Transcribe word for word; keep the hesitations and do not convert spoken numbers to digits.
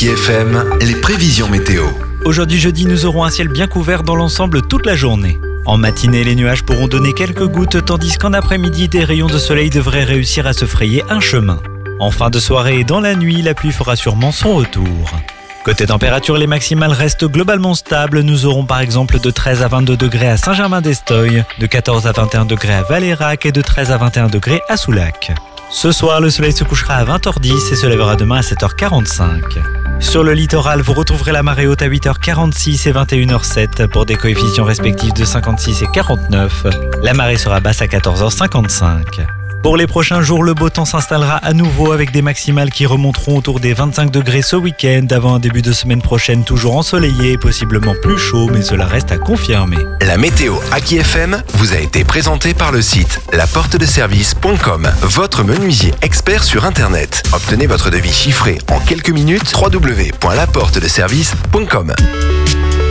Aki F M, les prévisions météo. Aujourd'hui jeudi, nous aurons un ciel bien couvert dans l'ensemble toute la journée. En matinée, les nuages pourront donner quelques gouttes, tandis qu'en après-midi, des rayons de soleil devraient réussir à se frayer un chemin. En fin de soirée et dans la nuit, la pluie fera sûrement son retour. Côté température, les maximales restent globalement stables. Nous aurons par exemple de treize à vingt-deux degrés à Saint-Germain-d'Estoy, de quatorze à vingt et un degrés à Valeyrac et de treize à vingt et un degrés à Soulac. Ce soir, le soleil se couchera à vingt heures dix et se lèvera demain à sept heures quarante-cinq. Sur le littoral, vous retrouverez la marée haute à huit heures quarante-six et vingt et une heures sept pour des coefficients respectifs de cinquante-six et quarante-neuf. La marée sera basse à quatorze heures cinquante-cinq. Pour les prochains jours, le beau temps s'installera à nouveau avec des maximales qui remonteront autour des vingt-cinq degrés ce week-end avant un début de semaine prochaine toujours ensoleillé et possiblement plus chaud, mais cela reste à confirmer. La météo Aki F M vous a été présentée par le site la porte de service point com, votre menuisier expert sur Internet. Obtenez votre devis chiffré en quelques minutes, w w w point la porte de service point com.